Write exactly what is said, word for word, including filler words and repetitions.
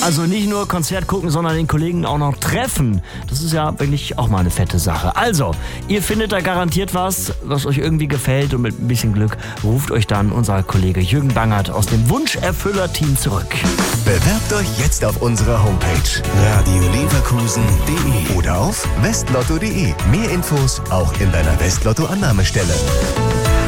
Also nicht nur Konzert gucken, sondern den Kollegen auch noch treffen. Das ist ja wirklich auch mal eine fette Sache. Also, ihr findet da garantiert was, was euch irgendwie gefällt und mit ein bisschen Glück ruft euch dann unser Kollege Jürgen Bangert aus dem Wunscherfüller-Team zurück. Bewerbt euch jetzt auf unserer Homepage radio leverkusen punkt de oder auf westlotto punkt de. Mehr Infos auch in deiner Westlotto-Annahmestelle.